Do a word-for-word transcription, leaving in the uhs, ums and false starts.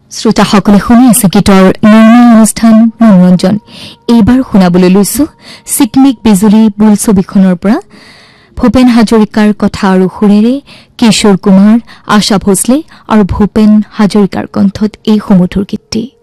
শ্ৰোতা সকলে শুনি আছে গীতৰ নিৰ্ণয় অনুষ্ঠান মনোৰঞ্জন। এইবাৰ শুনাবলৈ লৈছো চিকমিক বিজুলী বুল ছবিখনৰ পৰা ভূপেন হাজৰিকাৰ কথা আৰু সুৰেৰে কিশোৰ কুমাৰ, আশা ভোছলে আৰু ভূপেন হাজৰিকাৰ কণ্ঠত এই সমুধুৰ গীতটি।